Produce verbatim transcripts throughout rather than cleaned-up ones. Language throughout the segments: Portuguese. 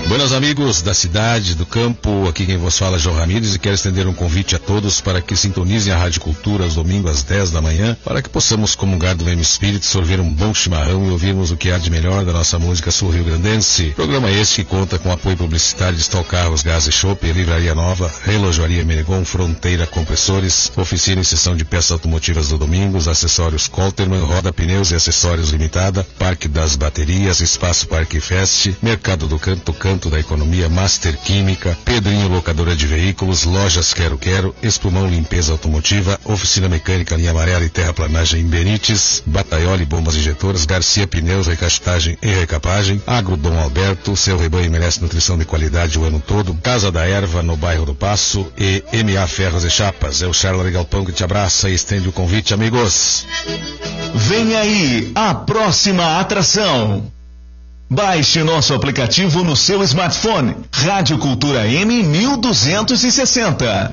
Buenos amigos da cidade, do campo, aqui quem vos fala é João Ramírez e quero estender um convite a todos para que sintonizem a Rádio Cultura aos domingos às dez da manhã, para que possamos comungar do mesmo espírito, sorver um bom chimarrão e ouvirmos o que há de melhor da nossa música sul-rio-grandense. Programa este que conta com apoio publicitário de Stock Carros, Gás e Chopp, Livraria Nova, Relojoaria Menegon, Fronteira Compressores, Oficina e Seção de Peças Automotivas do Domingos, Acessórios Colterman, Roda Pneus e Acessórios Limitada, Parque das Baterias, Espaço Parque Fest, Mercado do Canto, Canto da Economia, Master Química, Pedrinho Locadora de Veículos, Lojas Quero Quero, Espumão Limpeza Automotiva, Oficina Mecânica Linha Amarela e Terraplanagem em Benites, Bataioli Bombas Injetoras, Garcia Pneus, Recastagem e Recapagem, Agro Dom Alberto, seu rebanho merece nutrição de qualidade o ano todo, Casa da Erva no bairro do Passo e M A Ferros e Chapas. É o Charles Galpão que te abraça e estende o convite, amigos. Vem aí a próxima atração. Baixe nosso aplicativo no seu smartphone. Rádio Cultura M mil duzentos e sessenta.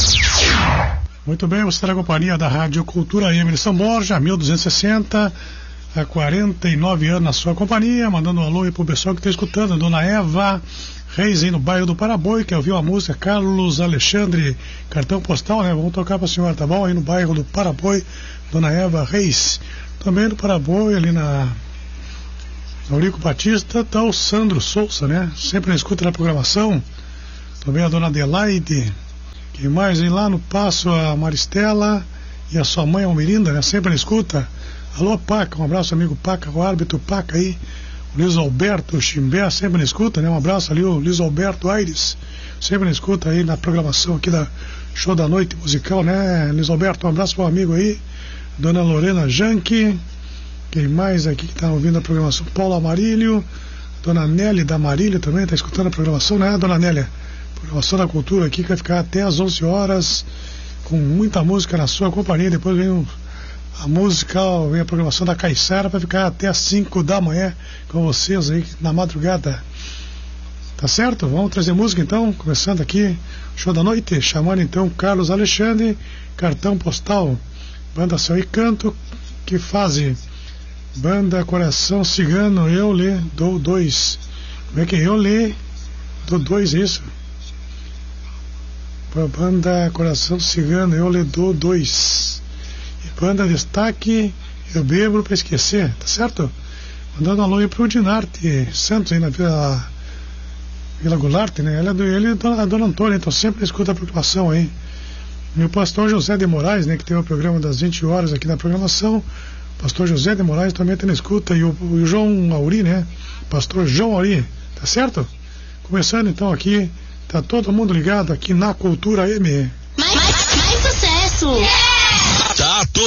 Muito bem, você está na companhia da Rádio Cultura M de São Borja, mil duzentos e sessenta, há quarenta e nove anos na sua companhia, mandando um alô aí pro pessoal que está escutando, Dona Eva Reis aí no bairro do Paraboi, que ouviu a música Carlos Alexandre, cartão postal, né? Vamos tocar para a senhora, tá bom? Aí no bairro do Paraboi, Dona Eva Reis. Também no Paraboi, ali na Aurico Batista, tá o Sandro Souza, né? Sempre na escuta da programação. Também a Dona Adelaide. Quem mais? Aí lá no Passo, a Maristela e a sua mãe Almirinda, né? Sempre na escuta. Alô, Paca, um abraço, amigo Paca, o árbitro Paca aí. O Luiz Alberto Chimbé, sempre na escuta, né? Um abraço ali, o Luiz Alberto Aires, sempre na escuta aí na programação aqui da Show da Noite Musical, né? Luiz Alberto, um abraço para o amigo aí. Dona Lorena Janque. Quem mais aqui que está ouvindo a programação? Paulo Amarílio, Dona Nélia da Marília também está escutando a programação, né, Dona Nélia? Programação da Cultura aqui que vai ficar até às onze horas, com muita música na sua companhia. Depois vem o, a música, vem a programação da Caiçara para ficar até às cinco da manhã com vocês aí na madrugada. Tá certo? Vamos trazer música então, começando aqui, Show da Noite, chamando então Carlos Alexandre, cartão postal, Banda Céu e Canto, que fazem Banda Coração Cigano, eu lhe dou dois. Como é que é? Eu lhe dou dois, isso? Banda Coração Cigano, eu lhe dou dois. E Banda Destaque, eu bebo pra esquecer, tá certo? Mandando um alô aí pro Dinarte Santos, aí na Vila, Vila Goulart, né? Ele é do, ele é a Dona Antônia, então sempre escuta a proclamação aí. E o pastor José de Moraes, né? Que tem o programa das vinte horas aqui na programação. Pastor José de Moraes também está na escuta, e o, o João Auri, né? Pastor João Auri, tá certo? Começando então aqui, tá todo mundo ligado aqui na Cultura M. Mais, mais, mais sucesso!